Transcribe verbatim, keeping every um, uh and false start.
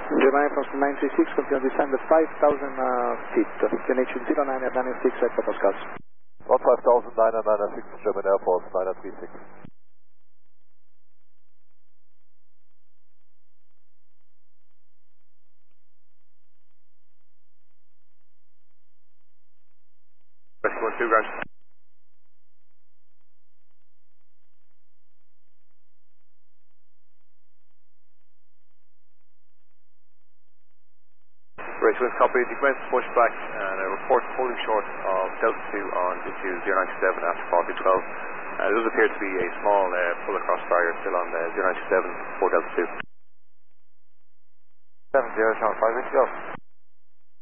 Gemini from nine three six, continue descend at five thousand uh, feet. Q N H zero nine at nine six hectopascals. About five thousand nine hundred ninety-six, German Air Force nine three six. Rescue one two, ground. Rescue one, copy. Decommense pushback and a report holding short of Delta two on to zero nine two seven after forty twelve. Uh, there does appear to be a small uh, pull across barrier still on uh, zero nine two seven for Delta two. seven zero, five eight, go.